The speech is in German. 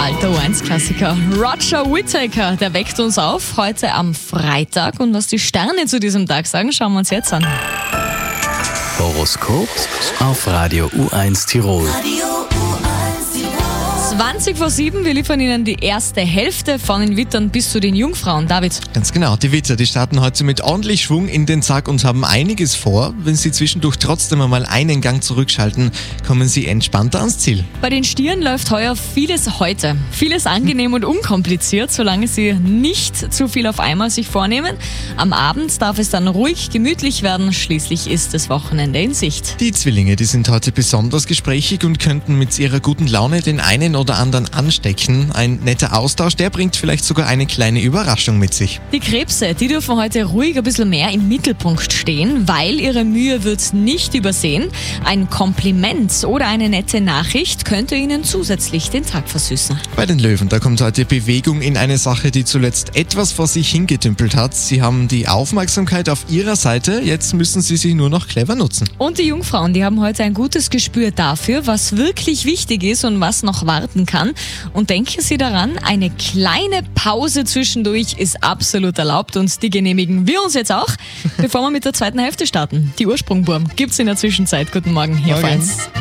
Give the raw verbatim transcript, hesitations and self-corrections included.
alter O eins Klassiker. Roger Whittaker, der weckt uns auf heute am Freitag. Und was die Sterne zu diesem Tag sagen, schauen wir uns jetzt an. Horoskop auf Radio U eins Tirol. zwanzig vor sieben, wir liefern Ihnen die erste Hälfte von den Wittern bis zu den Jungfrauen. David? Ganz genau, die Witter, die starten heute mit ordentlich Schwung in den Tag und haben einiges vor. Wenn Sie zwischendurch trotzdem einmal einen Gang zurückschalten, kommen Sie entspannter ans Ziel. Bei den Stieren läuft heuer vieles heute. Vieles angenehm und unkompliziert, solange Sie nicht zu viel auf einmal sich vornehmen. Am Abend darf es dann ruhig, gemütlich werden. Schließlich ist das Wochenende in Sicht. Die Zwillinge, die sind heute besonders gesprächig und könnten mit ihrer guten Laune den einen oder anderen anstecken. Ein netter Austausch, der bringt vielleicht sogar eine kleine Überraschung mit sich. Die Krebse, die dürfen heute ruhig ein bisschen mehr im Mittelpunkt stehen, weil ihre Mühe wird nicht übersehen. Ein Kompliment oder eine nette Nachricht könnte ihnen zusätzlich den Tag versüßen. Bei den Löwen, da kommt heute Bewegung in eine Sache, die zuletzt etwas vor sich hingetümpelt hat. Sie haben die Aufmerksamkeit auf ihrer Seite, jetzt müssen sie sie nur noch clever nutzen. Und die Jungfrauen, die haben heute ein gutes Gespür dafür, was wirklich wichtig ist und was noch warten kann. Und denken Sie daran, eine kleine Pause zwischendurch ist absolut erlaubt und die genehmigen wir uns jetzt auch, bevor wir mit der zweiten Hälfte starten. Die Ursprungburm gibt's in der Zwischenzeit. Guten Morgen hier auf eins.